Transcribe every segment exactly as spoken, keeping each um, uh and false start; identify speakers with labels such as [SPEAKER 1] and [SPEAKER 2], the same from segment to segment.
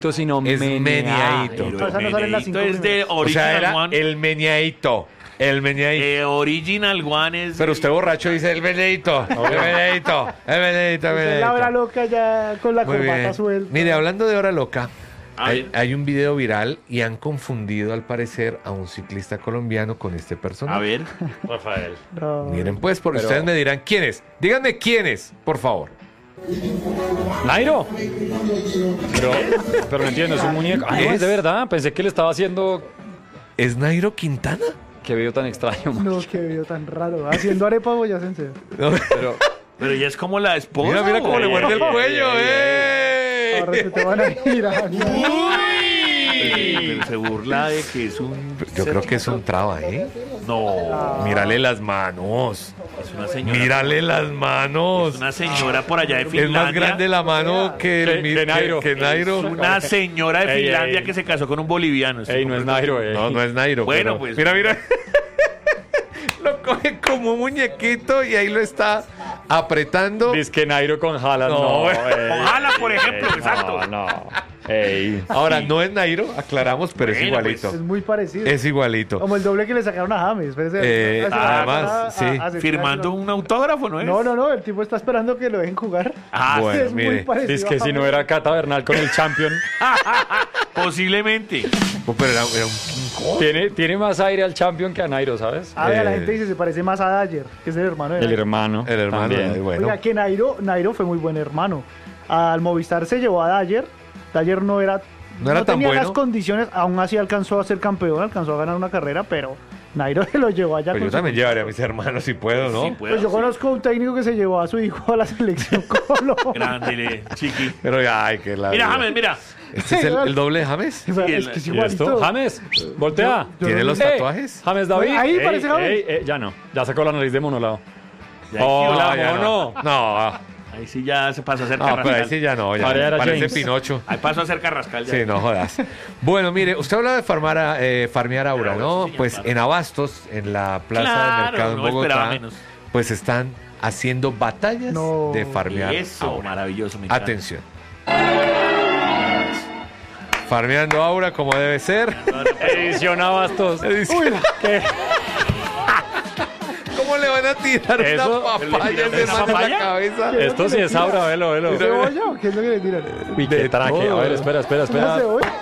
[SPEAKER 1] sino
[SPEAKER 2] Es
[SPEAKER 1] meneaito.
[SPEAKER 2] meneadito.
[SPEAKER 3] Pero el meneadito es de
[SPEAKER 2] O sea,
[SPEAKER 3] Original
[SPEAKER 2] era
[SPEAKER 3] One.
[SPEAKER 2] el meneadito. El meneadito.
[SPEAKER 3] Eh, original One es...
[SPEAKER 2] Pero usted borracho dice el meneadito. El meneadito. El meneadito. El
[SPEAKER 4] Usted la hora
[SPEAKER 2] meneadito.
[SPEAKER 4] loca ya con la
[SPEAKER 2] Muy
[SPEAKER 4] corbata
[SPEAKER 2] bien.
[SPEAKER 4] suelta.
[SPEAKER 2] Mire, hablando de hora loca,
[SPEAKER 3] A
[SPEAKER 2] hay,
[SPEAKER 3] ver.
[SPEAKER 2] hay un video viral y han confundido al parecer a un ciclista colombiano con este personaje.
[SPEAKER 3] A ver.
[SPEAKER 1] Rafael.
[SPEAKER 4] No.
[SPEAKER 2] Miren pues, porque
[SPEAKER 1] Pero-
[SPEAKER 2] ustedes me dirán quién es. Díganme quién es, por favor.
[SPEAKER 1] Nairo. Pero, pero no entiendo, es un muñeco. Ah, no,
[SPEAKER 2] Es-
[SPEAKER 1] es de verdad. Pensé que le estaba haciendo.
[SPEAKER 2] ¿Es Nairo Quintana?
[SPEAKER 1] Qué video tan extraño, man.
[SPEAKER 4] No, qué video tan raro. Haciendo arepa boyacense.
[SPEAKER 2] No.
[SPEAKER 1] Pero.
[SPEAKER 3] Pero ya es como la esposa.
[SPEAKER 2] Mira, mira cómo
[SPEAKER 3] ¿o?
[SPEAKER 2] le muerde el cuello, ¡eh!
[SPEAKER 4] Ahora se te van a ir a...
[SPEAKER 3] Pero se burla de que es un...
[SPEAKER 2] Yo creo que es un traba, ¿eh?
[SPEAKER 3] No,
[SPEAKER 2] Mírale las manos.
[SPEAKER 3] es una señora.
[SPEAKER 2] Mírale las
[SPEAKER 3] Es
[SPEAKER 2] manos.
[SPEAKER 3] una señora por allá de
[SPEAKER 2] Es
[SPEAKER 3] Finlandia.
[SPEAKER 2] más grande la mano que, el
[SPEAKER 1] Que-
[SPEAKER 2] mi-
[SPEAKER 1] que Nairo.
[SPEAKER 2] que Nairo.
[SPEAKER 3] Una señora de
[SPEAKER 1] Ey,
[SPEAKER 3] Finlandia
[SPEAKER 1] ey.
[SPEAKER 3] que se casó con un boliviano.
[SPEAKER 1] Ey, no es Nairo, eh.
[SPEAKER 2] No, no es Nairo.
[SPEAKER 3] Bueno,
[SPEAKER 2] pero-
[SPEAKER 3] pues.
[SPEAKER 2] Mira, mira. Lo coge como un muñequito y ahí lo está apretando.
[SPEAKER 1] Dice que Nairo con Haaland.
[SPEAKER 2] No,
[SPEAKER 1] No,
[SPEAKER 2] eh.
[SPEAKER 1] ey,
[SPEAKER 3] Con Haaland, por ejemplo,
[SPEAKER 1] ey,
[SPEAKER 3] exacto.
[SPEAKER 1] No, no. Ey.
[SPEAKER 2] Ahora, no es Nairo, aclaramos, pero es
[SPEAKER 3] Bueno,
[SPEAKER 2] igualito.
[SPEAKER 3] pues,
[SPEAKER 4] Es muy parecido.
[SPEAKER 2] Es igualito.
[SPEAKER 4] Como el doble que le sacaron a James. Espérese.
[SPEAKER 2] Eh,
[SPEAKER 4] Hace la-
[SPEAKER 2] además,
[SPEAKER 4] a- a-
[SPEAKER 2] sí.
[SPEAKER 4] a- a-
[SPEAKER 3] Firmando un autógrafo, ¿no es?
[SPEAKER 4] No, no, no. El tipo está esperando que lo dejen jugar.
[SPEAKER 3] Ah,
[SPEAKER 2] Bueno,
[SPEAKER 4] es
[SPEAKER 2] mire.
[SPEAKER 4] muy parecido.
[SPEAKER 1] Dice que
[SPEAKER 4] a
[SPEAKER 1] si no
[SPEAKER 4] James.
[SPEAKER 1] era Cata Bernal con el Champion,
[SPEAKER 3] posiblemente.
[SPEAKER 2] Oh, pero era, era un...
[SPEAKER 1] tiene, tiene más aire al Champion que a Nairo, ¿sabes?
[SPEAKER 4] A ver, la
[SPEAKER 2] Eh.
[SPEAKER 4] gente dice se parece más a Dyer, que es el hermano de
[SPEAKER 1] El
[SPEAKER 4] Nairo.
[SPEAKER 1] hermano.
[SPEAKER 2] El hermano.
[SPEAKER 1] también.
[SPEAKER 2] eh, bueno.
[SPEAKER 4] Oiga, que Nairo, Nairo fue muy buen hermano. Al Movistar se llevó a Dyer. Dyer no era,
[SPEAKER 2] No era tan
[SPEAKER 4] tenía
[SPEAKER 2] bueno.
[SPEAKER 4] las condiciones, aún así alcanzó a ser campeón, alcanzó a ganar una carrera, pero Nairo se lo llevó allá.
[SPEAKER 2] Pues
[SPEAKER 4] con
[SPEAKER 2] yo
[SPEAKER 4] su-
[SPEAKER 2] también llevaré a mis hermanos si puedo, ¿no?
[SPEAKER 3] Sí, puedo,
[SPEAKER 4] Pues yo
[SPEAKER 3] sí.
[SPEAKER 4] conozco un técnico que se llevó a su hijo a la selección Colo.
[SPEAKER 3] Grande, le- chiqui.
[SPEAKER 2] Pero ya, ay, que la.
[SPEAKER 3] Mira,
[SPEAKER 2] vida.
[SPEAKER 3] James, mira.
[SPEAKER 2] ¿Este es el, el doble de James?
[SPEAKER 4] O sea,
[SPEAKER 3] Sí,
[SPEAKER 4] es
[SPEAKER 3] el-
[SPEAKER 4] que es
[SPEAKER 1] ¿Y
[SPEAKER 4] igualito.
[SPEAKER 1] esto? James, voltea.
[SPEAKER 4] Yo
[SPEAKER 2] ¿Tiene
[SPEAKER 4] no
[SPEAKER 2] los
[SPEAKER 4] sé.
[SPEAKER 2] tatuajes?
[SPEAKER 1] James David.
[SPEAKER 4] Ahí
[SPEAKER 1] Ey,
[SPEAKER 4] parece James.
[SPEAKER 1] ey, ey, ya no. Ya sacó la nariz de monolado.
[SPEAKER 3] Ya,
[SPEAKER 1] Hola,
[SPEAKER 3] ya,
[SPEAKER 1] mono.
[SPEAKER 2] No, no,
[SPEAKER 3] Ahí sí ya se pasó a hacer
[SPEAKER 2] no, pero
[SPEAKER 3] carrascal.
[SPEAKER 2] ahí sí ya no, ya.
[SPEAKER 1] Ahora era
[SPEAKER 2] Parece
[SPEAKER 1] James.
[SPEAKER 2] Pinocho.
[SPEAKER 3] Ahí pasó a hacer carrascal ya.
[SPEAKER 2] Sí, no jodas. Bueno, mire, usted hablaba de farmar, a- eh, farmear aura, ¿no?
[SPEAKER 3] Sí, señor,
[SPEAKER 2] Pues
[SPEAKER 3] claro.
[SPEAKER 2] en Abastos, en la plaza
[SPEAKER 3] Claro,
[SPEAKER 2] del mercado en
[SPEAKER 3] no esperaba
[SPEAKER 2] Bogotá,
[SPEAKER 3] menos.
[SPEAKER 2] pues están haciendo batallas
[SPEAKER 4] No.
[SPEAKER 2] de farmear
[SPEAKER 3] Eso,
[SPEAKER 2] aura.
[SPEAKER 3] maravilloso, me encanta.
[SPEAKER 2] Atención. Farmeando aura como debe ser.
[SPEAKER 1] Edición Abastos.
[SPEAKER 2] Edición.
[SPEAKER 1] ¿Qué?
[SPEAKER 2] ¿Cómo le van a tirar
[SPEAKER 1] Eso,
[SPEAKER 2] una papaya
[SPEAKER 3] ¿le
[SPEAKER 2] de
[SPEAKER 3] tiran una
[SPEAKER 2] mano en la
[SPEAKER 3] papaya?
[SPEAKER 2] cabeza?
[SPEAKER 1] Esto sí es aura, velo, velo.
[SPEAKER 4] ¿Cebolla o qué es lo que le tiran?
[SPEAKER 1] Uy, qué traje. A ver, espera, espera,
[SPEAKER 4] ¿Una
[SPEAKER 1] espera.
[SPEAKER 4] cebolla?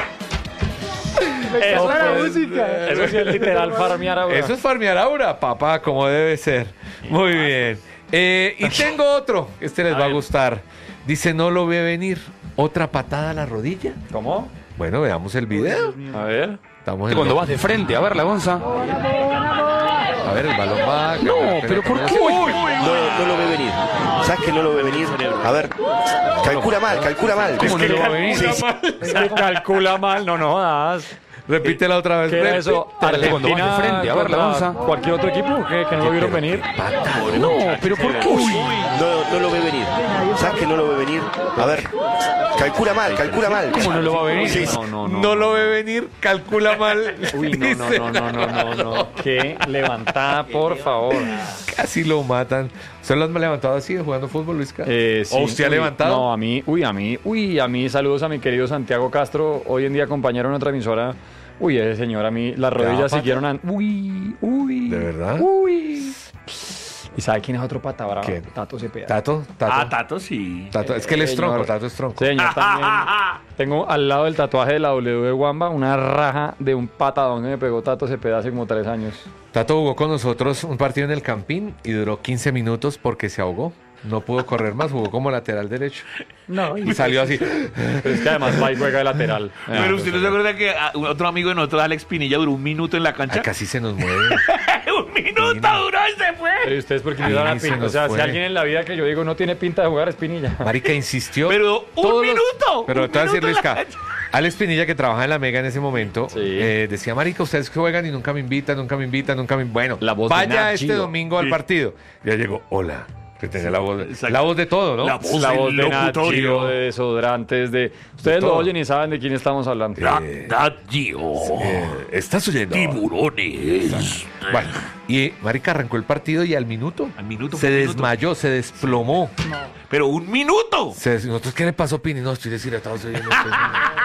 [SPEAKER 4] Me
[SPEAKER 1] Eso
[SPEAKER 4] cago en la
[SPEAKER 1] pues,
[SPEAKER 4] música.
[SPEAKER 1] Eso sí es literal farmear aura.
[SPEAKER 2] Eso es farmear aura, papá, como debe ser. Muy bien. Eh, y tengo otro, este les
[SPEAKER 3] A
[SPEAKER 2] va a
[SPEAKER 3] ver.
[SPEAKER 2] gustar. Dice, no lo ve venir. ¿Otra patada a la rodilla?
[SPEAKER 1] ¿Cómo?
[SPEAKER 2] Bueno, veamos el video.
[SPEAKER 1] A ver.
[SPEAKER 2] Estamos en
[SPEAKER 5] Cuando
[SPEAKER 2] lo-
[SPEAKER 5] vas de frente, a ver la Gonza.
[SPEAKER 2] A ver, el balón va.
[SPEAKER 5] No, pero ¿por qué?
[SPEAKER 6] No, no lo ve venir. ¿Sabes que no lo ve venir? A ver, calcula mal, calcula mal.
[SPEAKER 1] ¿Cómo no lo va a venir?
[SPEAKER 6] Sí, sí.
[SPEAKER 1] Es que calcula mal, no, no jodas.
[SPEAKER 2] Repítela otra vez.
[SPEAKER 1] ¿Qué era
[SPEAKER 2] Repite-
[SPEAKER 1] eso?
[SPEAKER 5] Cuando vas de
[SPEAKER 1] Argentina
[SPEAKER 5] frente, a ver la
[SPEAKER 1] contra
[SPEAKER 5] Gonza.
[SPEAKER 1] cualquier otro equipo que, que no lo vieron venir.
[SPEAKER 5] No, pero ¿por qué?
[SPEAKER 6] No, no lo ve venir. ¿Sabes que no lo ve venir? A ver, calcula mal, calcula mal.
[SPEAKER 1] ¿Cómo no lo va a venir?
[SPEAKER 6] Sí, sí.
[SPEAKER 1] No, no,
[SPEAKER 2] No lo ve venir, calcula mal.
[SPEAKER 1] Uy, no, no,
[SPEAKER 2] Dice
[SPEAKER 1] no,
[SPEAKER 2] la
[SPEAKER 1] no, no, no, no. Qué levantada, por favor.
[SPEAKER 2] Casi lo matan. ¿Usted lo han levantado así jugando fútbol, Luisca?
[SPEAKER 1] Eh, sí.
[SPEAKER 2] ¿O usted ha
[SPEAKER 1] Uy,
[SPEAKER 2] levantado?
[SPEAKER 1] No, a mí, uy, a mí, uy, a mí, saludos a mi querido Santiago Castro, hoy en día compañero en otra emisora. Uy, ese señor, a mí las rodillas
[SPEAKER 2] pata?
[SPEAKER 1] siguieron a... Uy, uy.
[SPEAKER 2] ¿De verdad?
[SPEAKER 1] Uy. ¿Y sabe quién es otro pata brava?
[SPEAKER 2] ¿Quién?
[SPEAKER 1] Tato Cepeda.
[SPEAKER 2] Tato, Tato.
[SPEAKER 3] Ah, Tato sí.
[SPEAKER 2] Tato. Es que él es
[SPEAKER 1] Señor.
[SPEAKER 2] tronco, Tato es tronco.
[SPEAKER 1] Señor, también. Tengo al lado del tatuaje de la W de Wamba una raja de un patadón que me pegó Tato Cepeda hace como tres años.
[SPEAKER 2] Tato jugó con nosotros un partido en el Campín y duró quince minutos porque se ahogó. No pudo correr más, jugó como lateral derecho.
[SPEAKER 4] No,
[SPEAKER 2] Y salió así.
[SPEAKER 1] Pero es que además va y juega de lateral.
[SPEAKER 3] Pero usted no se acuerda que ah, otro amigo de nosotros, Alex Pinilla, duró un minuto en la cancha.
[SPEAKER 2] Ay, casi se nos mueve.
[SPEAKER 3] un minuto duró y se fue.
[SPEAKER 1] Pero ustedes porque
[SPEAKER 2] Ay,
[SPEAKER 1] me dan a
[SPEAKER 2] se
[SPEAKER 1] Pinilla. O
[SPEAKER 2] nos
[SPEAKER 1] sea,
[SPEAKER 2] fue.
[SPEAKER 1] si alguien en la vida que yo digo no tiene pinta de jugar es Pinilla.
[SPEAKER 2] Marica insistió.
[SPEAKER 3] Pero un
[SPEAKER 2] todos los-
[SPEAKER 3] minuto.
[SPEAKER 2] Pero
[SPEAKER 3] un
[SPEAKER 2] te voy a decir,
[SPEAKER 3] minuto en la
[SPEAKER 2] Luisca,
[SPEAKER 3] cancha.
[SPEAKER 2] Alex Pinilla, que trabaja en la Mega en ese momento,
[SPEAKER 1] Sí.
[SPEAKER 2] eh, decía, marica, ustedes que juegan y nunca me invitan, nunca me invitan, nunca me... Bueno,
[SPEAKER 1] La voz de
[SPEAKER 2] vaya
[SPEAKER 1] Nat
[SPEAKER 2] este
[SPEAKER 1] Geo.
[SPEAKER 2] domingo al
[SPEAKER 3] Sí.
[SPEAKER 2] partido. Ya llegó, hola, Que tenía la voz,
[SPEAKER 3] Exacto.
[SPEAKER 2] la voz de todo, ¿no?
[SPEAKER 3] La voz
[SPEAKER 1] La
[SPEAKER 3] del
[SPEAKER 1] voz de
[SPEAKER 3] locutorio.
[SPEAKER 1] Nat Geo, de desodorantes, de... Ustedes lo
[SPEAKER 2] todo.
[SPEAKER 1] oyen y saben de quién estamos hablando.
[SPEAKER 3] Nat-
[SPEAKER 2] Eh,
[SPEAKER 3] Nat Geo.
[SPEAKER 2] Eh, ¿Estás oyendo?
[SPEAKER 3] Tiburones.
[SPEAKER 2] Bueno, y Marica arrancó el partido y al minuto,
[SPEAKER 3] Al minuto,
[SPEAKER 2] se
[SPEAKER 3] un minuto.
[SPEAKER 2] desmayó, se desplomó.
[SPEAKER 3] Pero un minuto.
[SPEAKER 2] Se des- Nosotros, ¿qué le pasó, Pini? No, estoy deshidratado. Estoy oyendo, estoy oyendo.